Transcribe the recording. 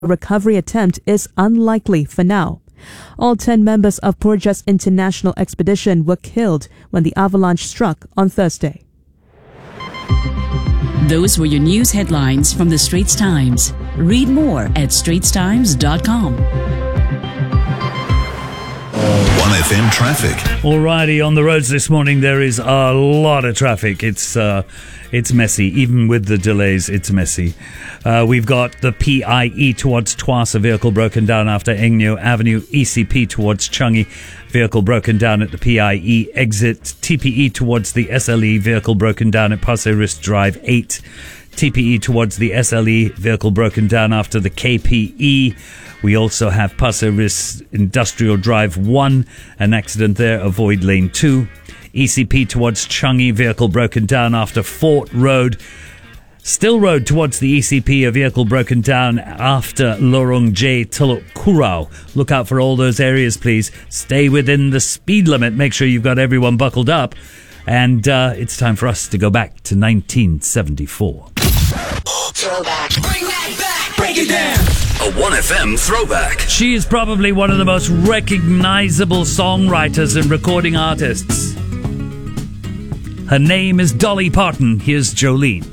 A recovery attempt is unlikely for now. All 10 members of Purjas International Expedition were killed when the avalanche struck on Thursday. Those were your news headlines from the Straits Times. Read more at straitstimes.com. 1FM traffic. Alrighty, on the roads this morning there is a lot of traffic. It's messy. Even with the delays, it's messy. We've got the PIE towards Tuas, a vehicle broken down after Engyo Avenue. ECP towards Changi, vehicle broken down at the PIE exit. TPE towards the SLE, vehicle broken down at Pasir Ris Drive 8. TPE towards the SLE, vehicle broken down after the KPE. We also have Pasir Ris Industrial Drive 1, an accident there, avoid lane 2. ECP towards Changi, vehicle broken down after Fort Road. Still Road towards the ECP, a vehicle broken down after Lorong J Teluk Kurau. Look out for all those areas, please. Stay within the speed limit. Make sure you've got everyone buckled up. And it's time for us to go back to 1974. Throwback. Bring that back. Break it down. A 1FM throwback. She is probably one of the most recognizable songwriters and recording artists. Her name is Dolly Parton. Here's Jolene.